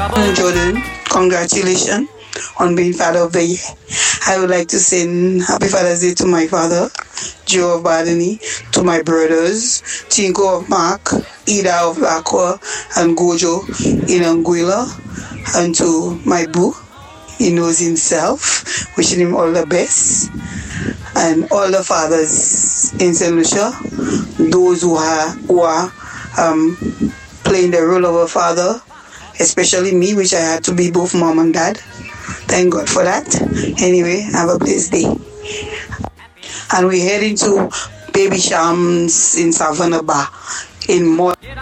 Jordan, congratulations on being Father of the Year. I would like to sing Happy Father's Day to my father, Joe of Badani, to my brothers, Tinko of Mark, Ida of Lakwa, and Gojo in Anguilla, and to my boo. He knows himself, wishing him all the best. And all the fathers in St. Lucia, those who are playing the role of a father, especially me, which I had to be both mom and dad. Thank God for that. Anyway, have a blessed day. And we're heading to Baby Shams in Savannah Bar in more.